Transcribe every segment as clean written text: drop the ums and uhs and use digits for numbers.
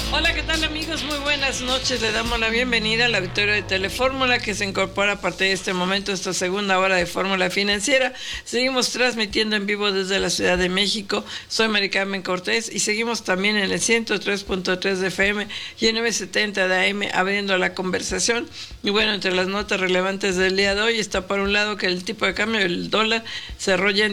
Hola, ¿qué tal amigos? Muy buenas noches. Le damos la bienvenida a la victoria de Telefórmula que se incorpora a partir de este momento, esta segunda hora de Fórmula Financiera. Seguimos transmitiendo en vivo desde la Ciudad de México. Soy Mari Carmen Cortés y seguimos también en el 103.3 de FM y en 970 de AM abriendo la conversación. Y bueno, entre las notas relevantes del día de hoy está por un lado que el tipo de cambio del dólar cerró ya en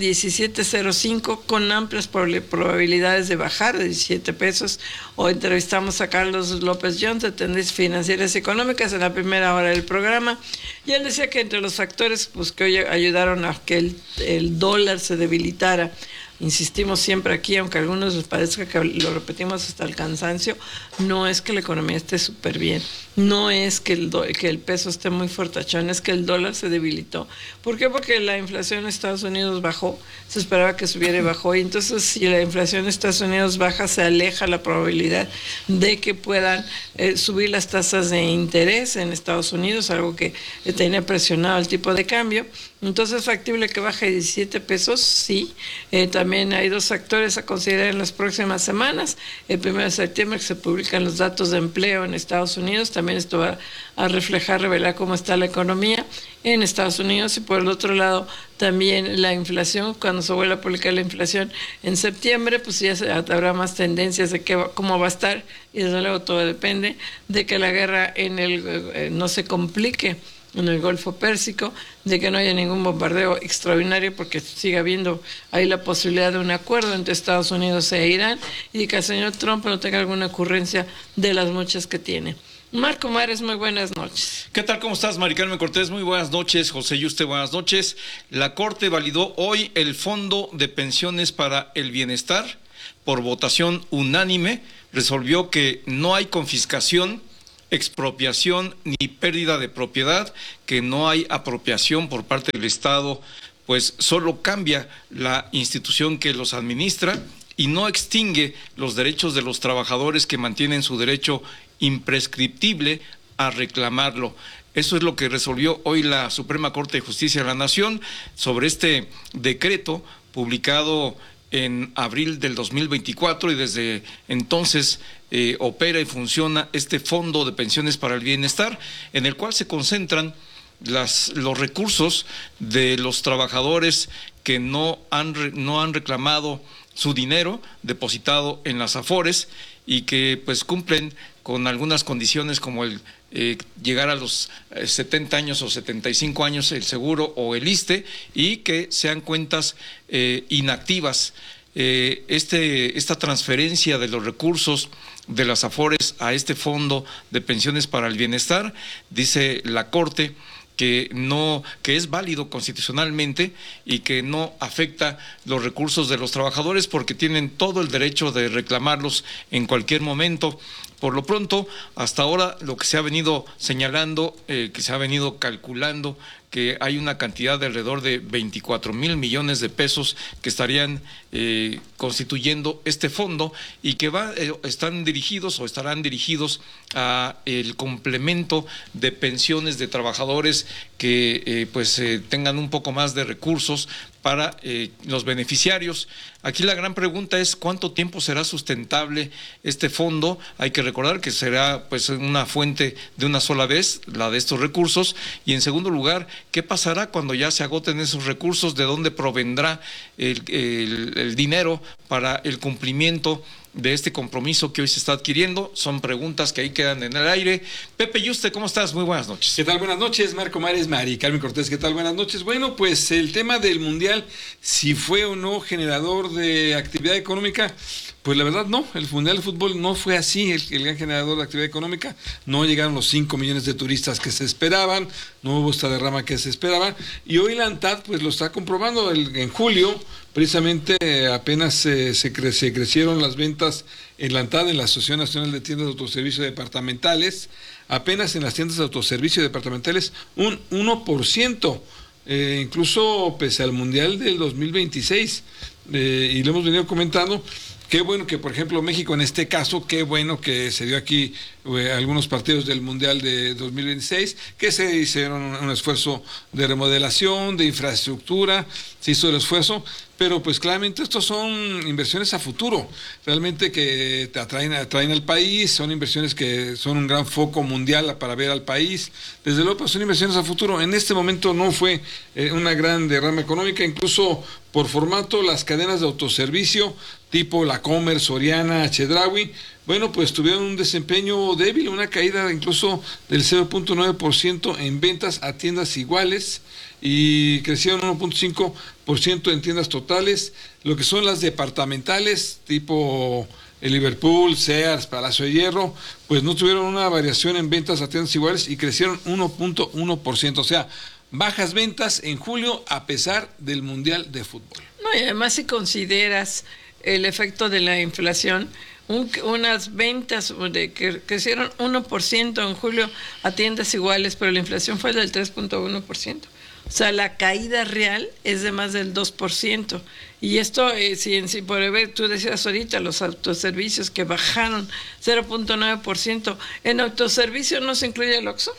17.05 con amplias probabilidades de bajar de 17 pesos. Hoy entrevistamos a Carlos López Jones de Tendencias Financieras y Económicas en la primera hora del programa, y él decía que entre los factores pues, que hoy ayudaron a que el dólar se debilitara, insistimos siempre aquí, aunque a algunos les parezca que lo repetimos hasta el cansancio, no es que la economía esté súper bien, no es que el peso esté muy fortachón, es que el dólar se debilitó. ¿Por qué? Porque la inflación en Estados Unidos bajó, se esperaba que subiera y bajó, y entonces si la inflación en Estados Unidos baja, se aleja la probabilidad de que puedan subir las tasas de interés en Estados Unidos, algo que tenía presionado el tipo de cambio. Entonces, ¿es factible que baje 17 pesos? Sí. También hay dos factores a considerar en las próximas semanas. El 1 de septiembre que se publican los datos de empleo en Estados Unidos. También esto va a revelar cómo está la economía en Estados Unidos. Y por el otro lado, también la inflación. Cuando se vuelva a publicar la inflación en septiembre, pues ya habrá más tendencias de cómo va a estar. Y desde luego todo depende de que la guerra no se complique en el Golfo Pérsico, de que no haya ningún bombardeo extraordinario, porque sigue habiendo ahí la posibilidad de un acuerdo entre Estados Unidos e Irán, y que el señor Trump no tenga alguna ocurrencia de las muchas que tiene. Marco Mares, muy buenas noches. ¿Qué tal? ¿Cómo estás, Mari Carmen Cortés? Muy buenas noches. José Yuste, buenas noches. La Corte validó hoy el Fondo de Pensiones para el Bienestar. Por votación unánime, resolvió que no hay confiscación, expropiación ni pérdida de propiedad, que no hay apropiación por parte del Estado, pues solo cambia la institución que los administra y no extingue los derechos de los trabajadores que mantienen su derecho imprescriptible a reclamarlo. Eso es lo que resolvió hoy la Suprema Corte de Justicia de la Nación sobre este decreto publicado en abril del 2024, y desde entonces opera y funciona este Fondo de Pensiones para el Bienestar, en el cual se concentran los recursos de los trabajadores que no han reclamado su dinero depositado en las Afores y que pues cumplen con algunas condiciones como el llegar a los 70 años o 75 años el seguro o el ISSSTE, y que sean cuentas inactivas. Esta transferencia de los recursos de las Afores a este Fondo de Pensiones para el Bienestar, dice la Corte que es válido constitucionalmente y que no afecta los recursos de los trabajadores porque tienen todo el derecho de reclamarlos en cualquier momento. Por lo pronto, hasta ahora lo que se ha venido señalando, que se ha venido calculando, que hay una cantidad de alrededor de 24,000 millones de pesos que estarían constituyendo este fondo y que están dirigidos o estarán dirigidos a el complemento de pensiones de trabajadores que tengan un poco más de recursos para los beneficiarios. Aquí la gran pregunta es ¿cuánto tiempo será sustentable este fondo? Hay que recordar que será pues una fuente de una sola vez, la de estos recursos, y en segundo lugar, ¿qué pasará cuando ya se agoten esos recursos? ¿De dónde provendrá el dinero para el cumplimiento de este compromiso que hoy se está adquiriendo? Son preguntas que ahí quedan en el aire. Pepe Yuste, ¿cómo estás? Muy buenas noches. ¿Qué tal? Buenas noches, Marco Mares, Mari Carmen Cortés, ¿qué tal? Buenas noches. Bueno, pues el tema del Mundial, si fue o no generador de actividad económica, pues la verdad no, el Mundial de Fútbol no fue así, el gran generador de actividad económica. No llegaron los 5 millones de turistas que se esperaban, no hubo esta derrama que se esperaba, y hoy la ANTAD pues lo está comprobando. En julio precisamente apenas se crecieron las ventas en la ANTAD, en la Asociación Nacional de Tiendas de Autoservicio Departamentales, apenas en las tiendas de autoservicio departamentales un 1%, incluso pese al Mundial del 2026, y lo hemos venido comentando, Qué bueno que, por ejemplo, México en este caso, qué bueno que se dio aquí algunos partidos del Mundial de 2026, que se hicieron un esfuerzo de remodelación, de infraestructura, se hizo el esfuerzo, pero pues claramente estos son inversiones a futuro, realmente que te atraen al país, son inversiones que son un gran foco mundial para ver al país, desde luego pues son inversiones a futuro. En este momento no fue una gran derrama económica, incluso por formato las cadenas de autoservicio tipo La Comer, Soriana, Chedraui, bueno, pues tuvieron un desempeño débil, una caída incluso del 0.9% en ventas a tiendas iguales y crecieron 1.5% en tiendas totales. Lo que son las departamentales, tipo el Liverpool, Sears, Palacio de Hierro, pues no tuvieron una variación en ventas a tiendas iguales y crecieron 1.1%. O sea, bajas ventas en julio a pesar del Mundial de Fútbol. No, y además si consideras el efecto de la inflación, unas ventas que crecieron 1% en julio a tiendas iguales, pero la inflación fue del 3.1%. O sea, la caída real es de más del 2%. Y esto, si por ver, tú decías ahorita, los autoservicios que bajaron 0.9%. ¿En autoservicio no se incluye el Oxxo?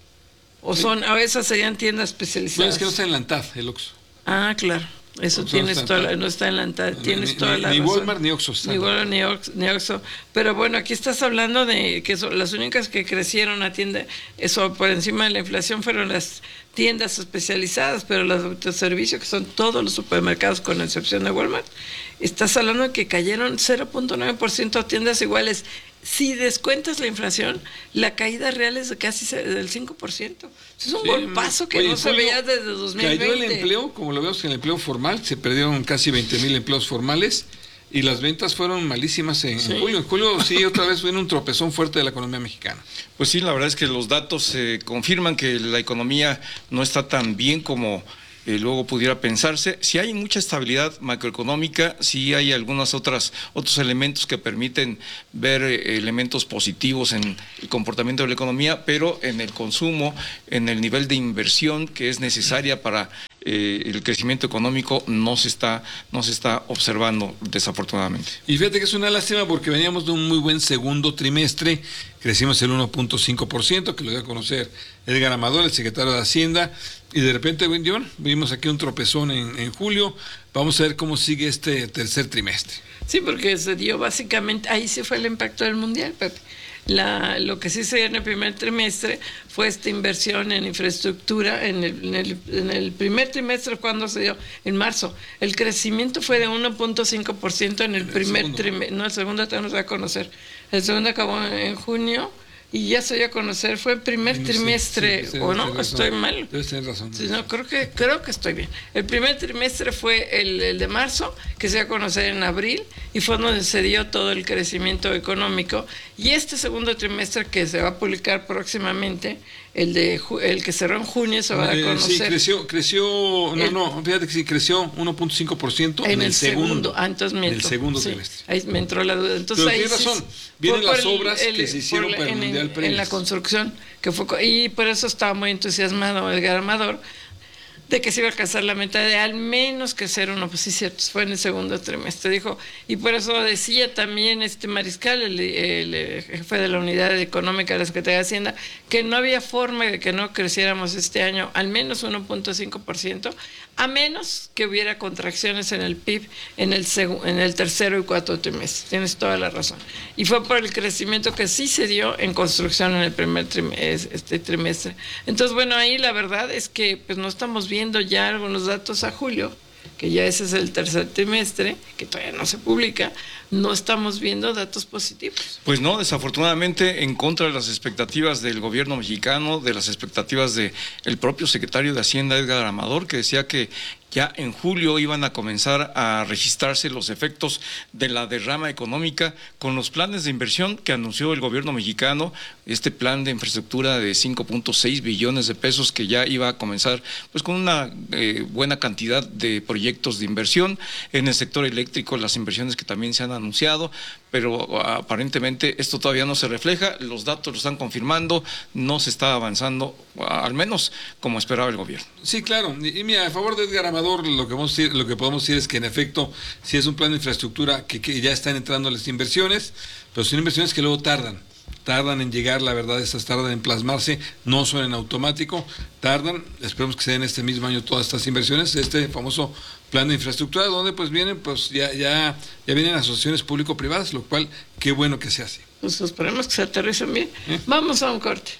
¿O son, a veces serían tiendas especializadas? Bueno, es que no está en la ANTAD, el Oxxo. Ah, claro. Eso tienes toda, no está en la tienes toda la razón. Ni Walmart ni Oxxo. Ni Walmart ni Oxxo. Pero bueno, aquí estás hablando de que son las únicas que crecieron a tienda, eso por encima de la inflación fueron las tiendas especializadas, pero los autoservicios, que son todos los supermercados con excepción de Walmart, estás hablando de que cayeron 0.9% a tiendas iguales. Si descuentas la inflación, la caída real es de casi del 5%. Es un golpazo que no se veía desde 2020. Cayó el empleo, como lo vemos en el empleo formal, se perdieron casi 20,000 empleos formales y las ventas fueron malísimas en julio. En julio sí, otra vez viene un tropezón fuerte de la economía mexicana. Pues sí, la verdad es que los datos confirman que la economía no está tan bien como luego pudiera pensarse. Si hay mucha estabilidad macroeconómica, sí hay algunos otros elementos que permiten ver elementos positivos en el comportamiento de la economía, pero en el consumo, en el nivel de inversión que es necesaria para el crecimiento económico no se está observando, desafortunadamente. Y fíjate que es una lástima porque veníamos de un muy buen segundo trimestre, crecimos el 1.5%, que lo dio a conocer Edgar Amador, el secretario de Hacienda, y de repente vimos aquí un tropezón en julio. Vamos a ver cómo sigue este tercer trimestre. Sí, porque se dio básicamente, ahí se fue el impacto del Mundial, Pepe. Lo que sí se dio en el primer trimestre fue esta inversión en infraestructura. En el primer trimestre, cuando se dio, en marzo, el crecimiento fue de 1.5% en el primer trimestre. No, el segundo no se va a conocer. El segundo acabó en junio y ya se dio a conocer, fue el primer trimestre, ¿o no? Estoy mal. Debes tener razón. Sí, no, creo que estoy bien. El primer trimestre fue el de marzo, que se dio a conocer en abril, y fue donde se dio todo el crecimiento económico. Y este segundo trimestre, que se va a publicar próximamente, el que cerró en junio, se va a conocer. Sí, creció, fíjate que sí, creció 1.5% en el segundo. Entonces en el segundo trimestre. Ahí me entró la duda. Entonces, pero tienes razón, vienen las obras que se hicieron para el Mundial Previos. En la construcción, y por eso estaba muy entusiasmado Edgar Amador, de que se iba a alcanzar la meta de al menos crecer uno, pues sí, cierto, fue en el segundo trimestre, dijo, y por eso decía también Mariscal, el jefe de la Unidad Económica de la Secretaría de Hacienda, que no había forma de que no creciéramos este año al menos 1.5%, a menos que hubiera contracciones en el PIB en el tercero y cuarto trimestre. Tienes toda la razón. Y fue por el crecimiento que sí se dio en construcción en el primer trimestre. Entonces, bueno, ahí la verdad es que pues no estamos viendo ya algunos datos a julio, que ya ese es el tercer trimestre, que todavía no se publica, no estamos viendo datos positivos. Pues no, desafortunadamente, en contra de las expectativas del gobierno mexicano, de las expectativas del propio secretario de Hacienda, Edgar Amador, que decía que ya en julio iban a comenzar a registrarse los efectos de la derrama económica con los planes de inversión que anunció el gobierno mexicano, este plan de infraestructura de 5.6 billones de pesos que ya iba a comenzar pues con una buena cantidad de proyectos proyectos de inversión. En el sector eléctrico, las inversiones que también se han anunciado, pero aparentemente esto todavía no se refleja, los datos lo están confirmando, no se está avanzando, al menos como esperaba el gobierno. Sí, claro, y mira, a favor de Edgar Amador, lo que podemos decir es que en efecto, sí es un plan de infraestructura que ya están entrando las inversiones, pero son inversiones que luego tardan en llegar, la verdad, estas tardan en plasmarse, no son en automático, esperemos que se den este mismo año todas estas inversiones, este famoso plan de infraestructura, donde pues vienen, pues ya vienen asociaciones público-privadas, lo cual, qué bueno que se hace. Pues esperemos que se aterricen bien. Vamos a un corte.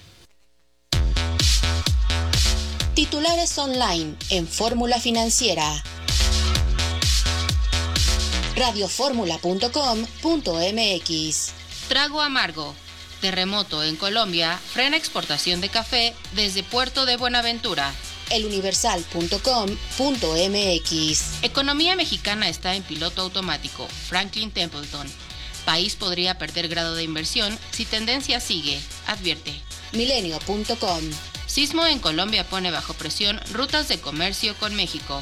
Titulares online en Fórmula Financiera. radioformula.com.mx. Trago amargo. Terremoto en Colombia frena exportación de café desde Puerto de Buenaventura. eluniversal.com.mx. Economía mexicana está en piloto automático. Franklin Templeton. País podría perder grado de inversión si tendencia sigue, advierte. Milenio.com. Sismo en Colombia pone bajo presión rutas de comercio con México.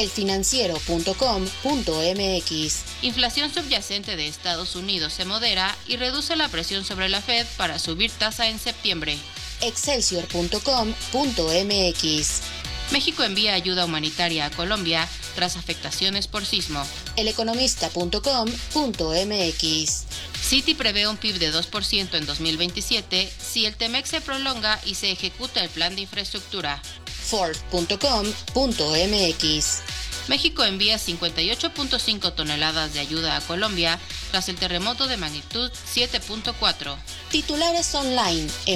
elfinanciero.com.mx. Inflación subyacente de Estados Unidos se modera y reduce la presión sobre la Fed para subir tasa en septiembre. Excelsior.com.mx. México envía ayuda humanitaria a Colombia tras afectaciones por sismo. Eleconomista.com.mx. Citi prevé un PIB de 2% en 2027 si el TEMEC se prolonga y se ejecuta el plan de infraestructura. Ford.com.mx. México envía 58.5 toneladas de ayuda a Colombia tras el terremoto de magnitud 7.4. Titulares online en